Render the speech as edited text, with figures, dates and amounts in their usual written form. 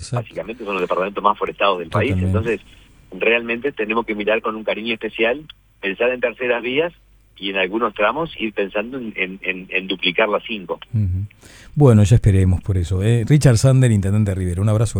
básicamente son los departamentos más forestados del país. Entonces, realmente tenemos que mirar con un cariño especial, pensar en terceras vías y en algunos tramos ir pensando en duplicar las 5. Bueno, ya esperemos por eso. Richard Sander, intendente de Rivera, un abrazo.